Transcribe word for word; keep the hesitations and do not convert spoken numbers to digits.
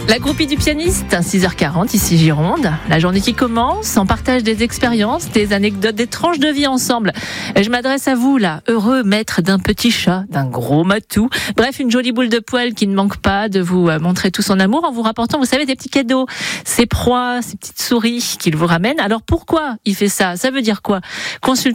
La groupie du pianiste, six heures quarante, ici Gironde. La journée qui commence, on partage des expériences, des anecdotes, des tranches de vie ensemble. Je m'adresse à vous, là, heureux maître d'un petit chat, d'un gros matou. Bref, une jolie boule de poil qui ne manque pas de vous montrer tout son amour en vous rapportant, vous savez, des petits cadeaux. Ses proies, ses petites souris qu'il vous ramène. Alors pourquoi il fait ça? Ça veut dire quoi? Consultez